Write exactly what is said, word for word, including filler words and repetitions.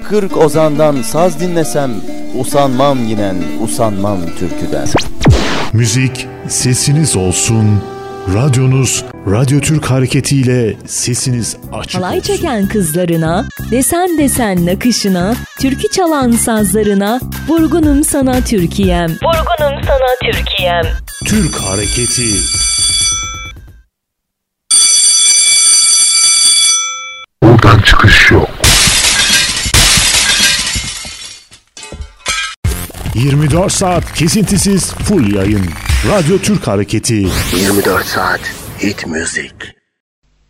Kırk ozandan saz dinlesem, usanmam yinen, usanmam türküden. Müzik sesiniz olsun. Radyonuz Radyo Türk hareketiyle sesiniz açık Halay olsun. çeken kızlarına, desen desen nakışına, türkü çalan sazlarına, vurgunum sana Türkiye'm. Vurgunum sana Türkiye'm. Türk hareketi. Buradan çıkış yok. yirmi dört saat kesintisiz full yayın. Radyo Türk hareketi. yirmi dört saat hit müzik.